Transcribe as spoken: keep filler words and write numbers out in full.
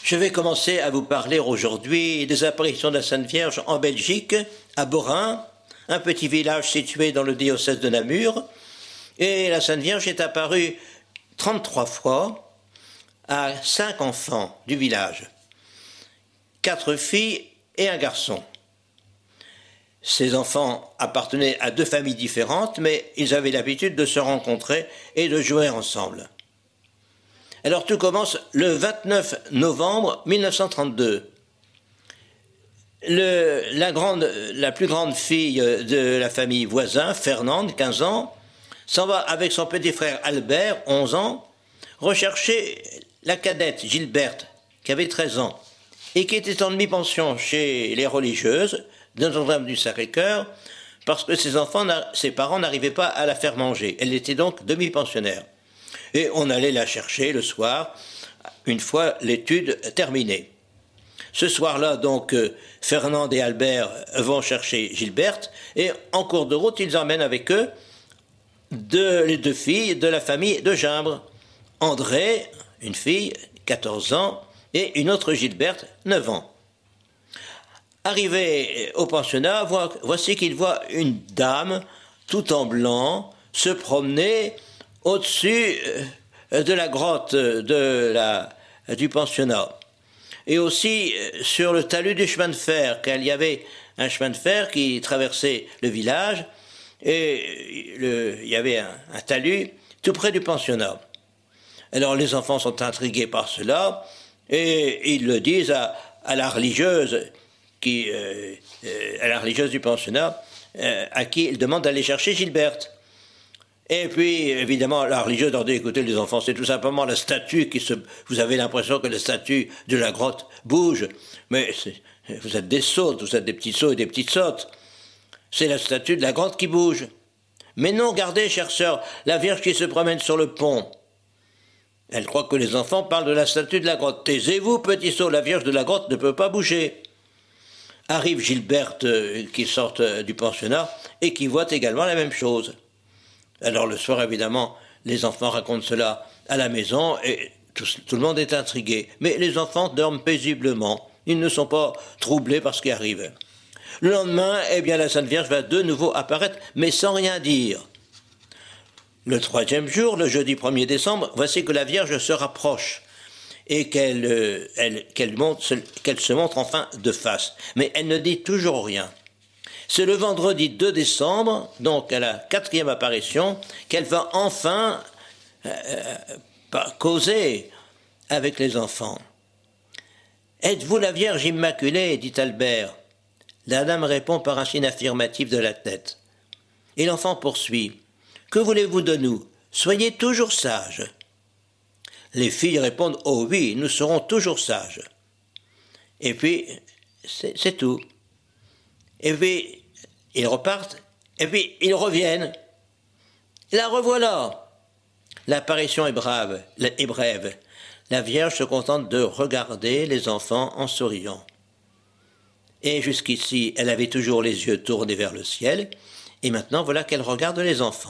Je vais commencer à vous parler aujourd'hui des apparitions de la Sainte Vierge en Belgique, à Borin, un petit village situé dans le diocèse de Namur. Et la Sainte Vierge est apparue trente-trois fois à cinq enfants du village, quatre filles et un garçon. Ces enfants appartenaient à deux familles différentes, mais ils avaient l'habitude de se rencontrer et de jouer ensemble. Alors tout commence le vingt-neuf novembre mille neuf cent trente-deux. Le, la, grande, la plus grande fille de la famille voisin, Fernande, quinze ans, s'en va avec son petit frère Albert, onze ans, rechercher la cadette Gilberte, qui avait treize ans, et qui était en demi-pension chez les religieuses de Notre-Dame du Sacré-Cœur, parce que ses enfants, ses parents n'arrivaient pas à la faire manger. Elle était donc demi-pensionnaire. Et on allait la chercher le soir, une fois l'étude terminée. Ce soir-là, donc, Fernande et Albert vont chercher Gilberte, et en cours de route, ils emmènent avec eux deux, les deux filles de la famille de Gimbre. André, une fille, quatorze ans, et une autre Gilberte, neuf ans. Arrivé au pensionnat, voici qu'il voit une dame, tout en blanc, se promener au-dessus de la grotte de la, du pensionnat. Et aussi sur le talus du chemin de fer, car il y avait un chemin de fer qui traversait le village, et le, il y avait un, un talus tout près du pensionnat. Alors les enfants sont intrigués par cela, et ils le disent à, à la religieuse, qui, euh, euh, à la religieuse du pensionnat, euh, à qui ils demandent d'aller chercher Gilberte. Et puis, évidemment, la religieuse leur dit, écoutez les enfants, c'est tout simplement la statue qui se... Vous avez l'impression que la statue de la grotte bouge, mais vous êtes des sottes, vous êtes des petits sots et des petites sottes. C'est la statue de la grotte qui bouge. Mais non, regardez, chère sœur, la Vierge qui se promène sur le pont. Elle croit que les enfants parlent de la statue de la grotte. Taisez-vous, petit sot, la Vierge de la grotte ne peut pas bouger. Arrive Gilberte euh, qui sort euh, du pensionnat et qui voit également la même chose. Alors le soir, évidemment, les enfants racontent cela à la maison et tout, tout le monde est intrigué. Mais les enfants dorment paisiblement. Ils ne sont pas troublés par ce qui arrive. Le lendemain, eh bien, la Sainte Vierge va de nouveau apparaître, mais sans rien dire. Le troisième jour, le jeudi premier décembre, voici que la Vierge se rapproche et qu'elle, euh, elle, qu'elle, monte, qu'elle se montre enfin de face. Mais elle ne dit toujours rien. C'est le vendredi deux décembre, donc à la quatrième apparition, qu'elle va enfin euh, causer avec les enfants. « Êtes-vous la Vierge Immaculée ?» dit Albert. La dame répond par un signe affirmatif de la tête. Et l'enfant poursuit. « Que voulez-vous de nous? Soyez toujours sages. » Les filles répondent « Oh oui, nous serons toujours sages. » Et puis, c'est, c'est tout. Et puis, ils repartent, et puis, ils reviennent. La revoilà. L'apparition est brave, est brève. La Vierge se contente de regarder les enfants en souriant. Et jusqu'ici, elle avait toujours les yeux tournés vers le ciel, et maintenant, voilà qu'elle regarde les enfants.